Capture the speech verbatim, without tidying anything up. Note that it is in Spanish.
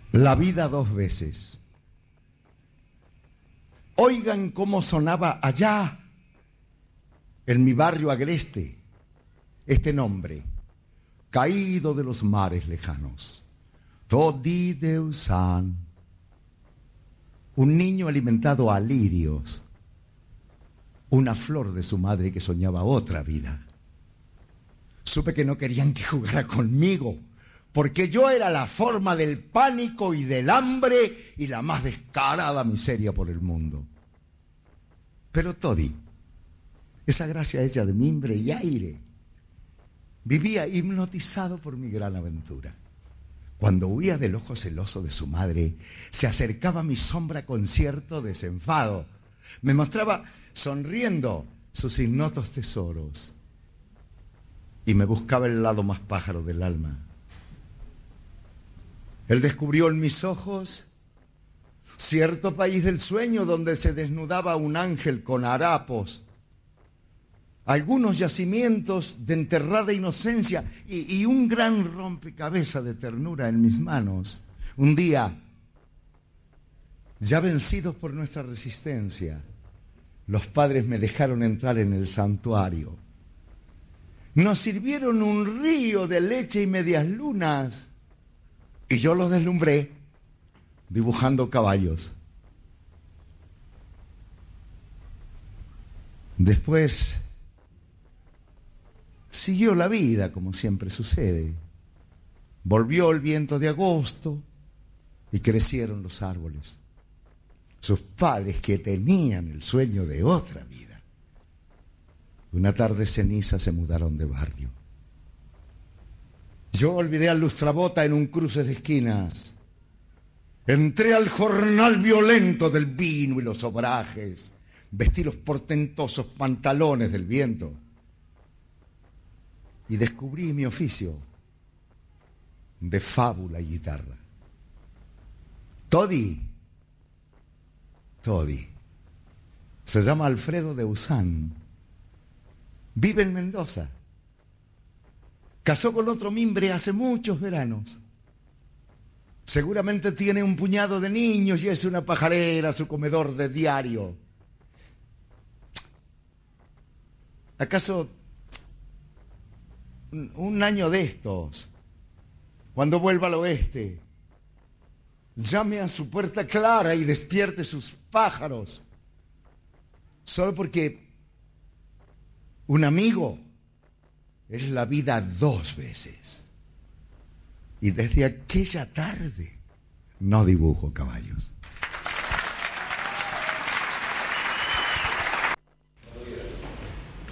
La vida dos veces. Oigan cómo sonaba allá, en mi barrio agreste, este nombre, caído de los mares lejanos. Todi Deusan. Un niño alimentado a lirios, una flor de su madre que soñaba otra vida. Supe que no querían que jugara conmigo, porque yo era la forma del pánico y del hambre y la más descarada miseria por el mundo. Pero Todi, esa gracia hecha de mimbre y aire, vivía hipnotizado por mi gran aventura. Cuando huía del ojo celoso de su madre, se acercaba a mi sombra con cierto desenfado. Me mostraba, sonriendo, sus ignotos tesoros. Y me buscaba el lado más pájaro del alma. Él descubrió en mis ojos cierto país del sueño donde se desnudaba un ángel con harapos, algunos yacimientos de enterrada inocencia y, y un gran rompecabezas de ternura en mis manos. Un día, ya vencidos por nuestra resistencia, los padres me dejaron entrar en el santuario. Nos sirvieron un río de leche y medias lunas y yo los deslumbré dibujando caballos. Después siguió la vida como siempre sucede. Volvió el viento de agosto y crecieron los árboles. Sus padres que tenían el sueño de otra vida. Una tarde ceniza se mudaron de barrio. Yo olvidé al lustrabota en un cruce de esquinas. Entré al jornal violento del vino y los obrajes. Vestí los portentosos pantalones del viento. Y descubrí mi oficio de fábula y guitarra. Todi, Todi, se llama Alfredo Deusan. Vive en Mendoza. Casó con otro mimbre hace muchos veranos. Seguramente tiene un puñado de niños y es una pajarera, su comedor de diario. ¿Acaso un año de estos, cuando vuelva al oeste, llame a su puerta clara y despierte sus pájaros? Solo porque un amigo es la vida dos veces. Y desde aquella tarde no dibujo caballos.